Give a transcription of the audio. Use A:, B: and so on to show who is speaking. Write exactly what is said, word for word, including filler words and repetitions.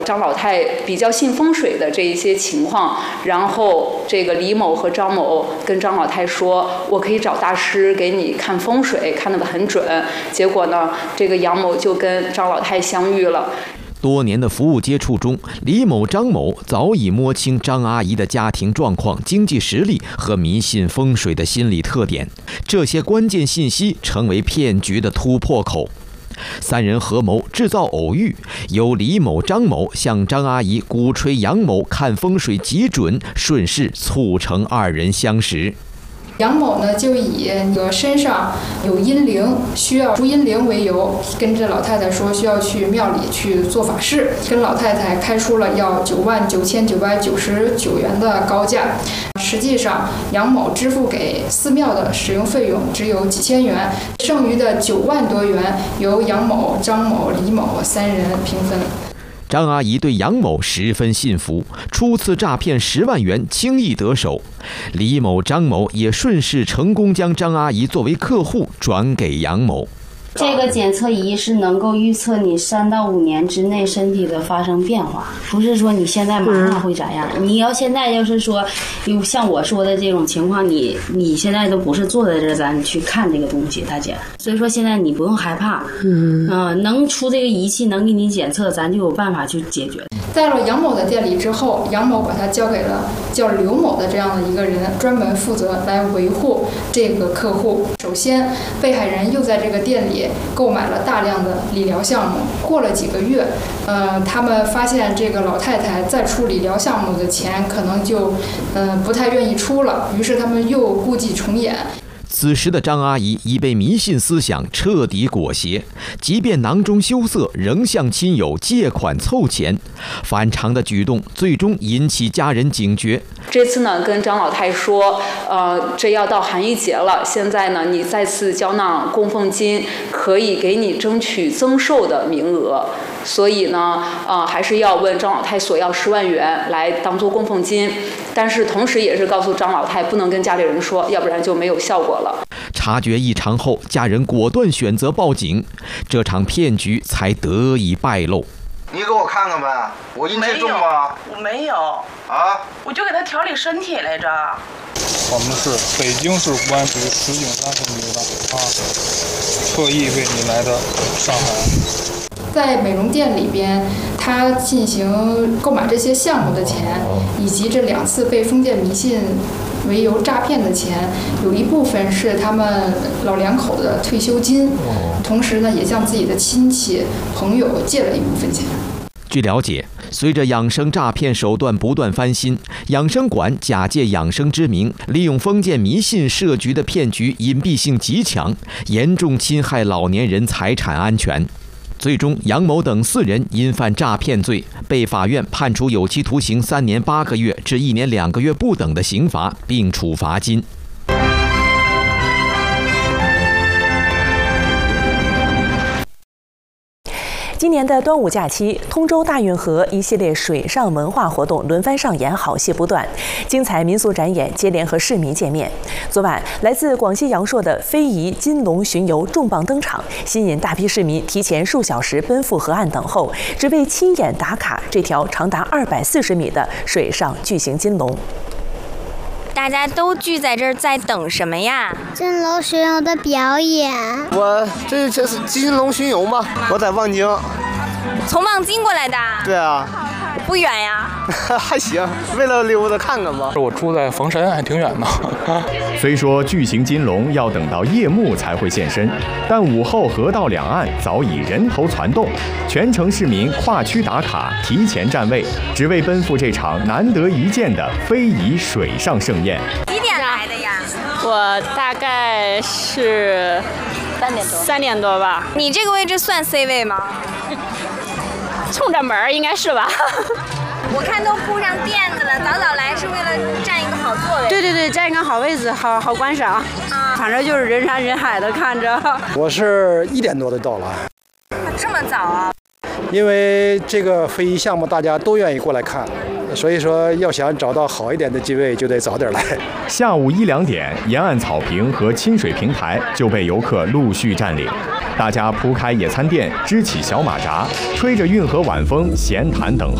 A: 张老太比较信风水的这一些情况，然后这个李某和张某跟张老太说，我可以找大师给你看风水，看得很准。结果呢，这个杨某就跟张老太相遇了。
B: 多年的服务接触中，李某、张某早已摸清张阿姨的家庭状况、经济实力和迷信风水的心理特点，这些关键信息成为骗局的突破口。三人合谋制造偶遇，由李某、张某向张阿姨鼓吹杨某看风水极准，顺势促成二人相识。
C: 杨某呢，就以这个身上有阴灵，需要除阴灵为由，跟这老太太说需要去庙里去做法事，跟老太太开出了要九万九千九百九十九元的高价。实际上，杨某支付给寺庙的使用费用只有几千元，剩余的九万多元由杨某、张某、李某三人平分。
B: 张阿姨对杨某十分信服，初次诈骗十万元轻易得手。李某、张某也顺势成功将张阿姨作为客户转给杨某。
D: 这个检测仪是能够预测你三到五年之内身体的发生变化，不是说你现在马上会咋样。你要现在要是说，有像我说的这种情况，你你现在都不是坐在这儿咱你去看这个东西，大姐。所以说现在你不用害怕，嗯啊、呃，能出这个仪器能给你检测，咱就有办法去解决。
C: 在了杨某的店里之后，杨某把他交给了叫刘某的这样的一个人，专门负责来维护这个客户。首先，被害人又在这个店里购买了大量的理疗项目。过了几个月，呃，他们发现这个老太太再出理疗项目的钱可能就，呃，不太愿意出了，于是他们又故伎重演。
B: 此时的张阿姨已被迷信思想彻底裹挟，即便囊中羞涩，仍向亲友借款凑钱。反常的举动最终引起家人警觉。
A: 这次呢，跟张老太说，呃，这要到寒衣节了，现在呢，你再次交纳供奉金，可以给你争取增寿的名额。所以呢，呃，还是要问张老太索要十万元来当做供奉金，但是同时也是告诉张老太不能跟家里人说，要不然就没有效果了。
B: 察觉异常后，家人果断选择报警，这场骗局才得以败露。
E: 你给我看看呗，我阴气重吗？
F: 我没有
E: 啊，
F: 我就给他调理身体来着。
G: 我们是北京市公安局石景山分局的啊，特意为你来的上海。
C: 在美容店里边，他进行购买这些项目的钱，以及这两次被封建迷信为由诈骗的钱，有一部分是他们老两口的退休金，同时呢，也向自己的亲戚朋友借了一部分钱。
B: 据了解，随着养生诈骗手段不断翻新，养生馆假借养生之名，利用封建迷信设局的骗局隐蔽性极强，严重侵害老年人财产安全。最终，杨某等四人因犯诈骗罪，被法院判处有期徒刑三年八个月至一年两个月不等的刑罚，并处罚金。
H: 今年的端午假期，通州大运河一系列水上文化活动轮番上演，好戏不断，精彩民俗展演接连和市民见面。昨晚，来自广西阳朔的非遗金龙巡游重磅登场，吸引大批市民提前数小时奔赴河岸等候，只为亲眼打卡这条长达二百四十米的水上巨型金龙。
I: 大家都聚在这儿，在等什么呀？
J: 金龙巡游的表演。
K: 我这这是金龙巡游吗？我在望京。
I: 从望京过来的？
K: 对啊。
I: 不远呀？
K: 还行，为了溜达看看吧。
G: 我住在房山，还挺远的。
L: 虽说巨型金龙要等到夜幕才会现身，但午后河道两岸早已人头攒动，全城市民跨区打卡，提前占位，只为奔赴这场难得一见的非遗水上盛宴。
I: 几点来的呀？
M: 我大概是
I: 三点多。
M: 三点多吧。
I: 你这个位置算 C 位吗？
M: 冲着门儿应该是吧。
I: 我看都铺上垫子了，早早来是为了占一个好座位。
M: 对对对，占一个好位置，好好观赏。啊，反正就是人山人海的看着。
N: 我是一点多就到了。
I: 这么早啊？
N: 因为这个非遗项目大家都愿意过来看，所以说要想找到好一点的机位，就得早点来。
L: 下午一两点，沿岸草坪和亲水平台就被游客陆续占领。 大家铺开野餐垫，支起小马扎，吹着运河晚风，闲谈等候。